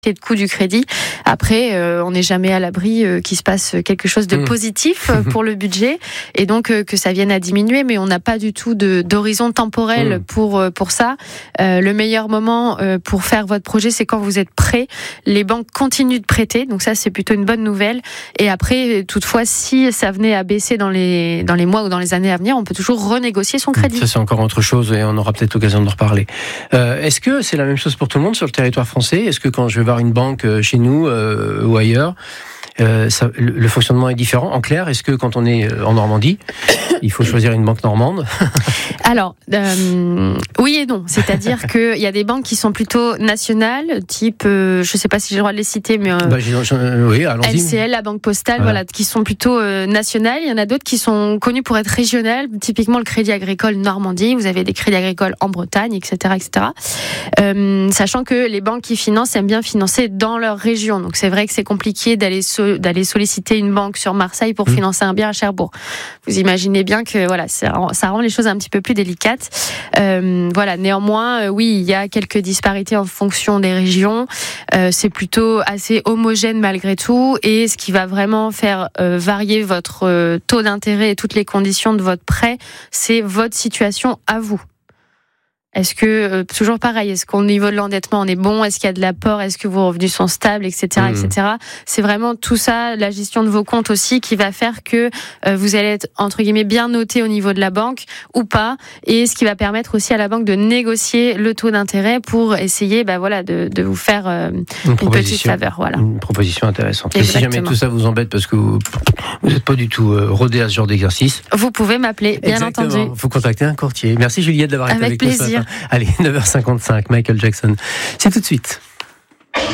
de coût du crédit. Après, on n'est jamais à l'abri qu'il se passe quelque chose de positif pour le budget et donc que ça vienne à diminuer, mais on n'a pas du tout d'horizon temporel pour ça. Le meilleur moment pour faire votre projet, c'est quand vous êtes prêt. Les banques continuent de prêter, donc ça c'est plutôt une bonne nouvelle. Et après, toutefois, si ça venait à baisser dans les mois ou dans les années à venir, on peut toujours renégocier son crédit. Ça c'est encore autre chose et on aura peut-être l'occasion de reparler. Est-ce que c'est la même chose pour tout le monde sur le territoire français ? Est-ce que quand je vais voir une banque chez nous ou ailleurs, le fonctionnement est différent? En clair, est-ce que quand on est en Normandie, il faut choisir une banque normande? Alors, oui et non. C'est-à-dire qu'il y a des banques qui sont plutôt nationales, type, je ne sais pas si j'ai le droit de les citer, mais oui, allons-y. LCL, la Banque Postale, voilà, qui sont plutôt nationales. Il y en a d'autres qui sont connues pour être régionales, typiquement le Crédit Agricole Normandie. Vous avez des crédits agricoles en Bretagne, etc., etc. Sachant que les banques qui financent aiment bien financer dans leur région. Donc c'est vrai que c'est compliqué d'aller solliciter une banque sur Marseille pour financer un bien à Cherbourg. Vous imaginez bien que voilà, ça rend les choses un petit peu plus délicates. Voilà, néanmoins, oui, il y a quelques disparités en fonction des régions. C'est plutôt assez homogène malgré tout. Et ce qui va vraiment faire varier votre taux d'intérêt et toutes les conditions de votre prêt, c'est votre situation à vous. Est-ce que, toujours pareil, est-ce qu'au niveau de l'endettement, on est bon? Est-ce qu'il y a de l'apport? Est-ce que vos revenus sont stables, etc., etc. C'est vraiment tout ça, la gestion de vos comptes aussi, qui va faire que vous allez être, entre guillemets, bien noté au niveau de la banque ou pas. Et ce qui va permettre aussi à la banque de négocier le taux d'intérêt pour essayer, de vous faire une petite faveur. Voilà. Une proposition intéressante. Et si jamais tout ça vous embête parce que vous n'êtes pas du tout rodé à ce genre d'exercice, vous pouvez m'appeler, bien entendu. Il faut contacter un courtier. Merci Juliette d'avoir été avec nous. Avec plaisir. Allez, 9h55, Michael Jackson. C'est tout de suite.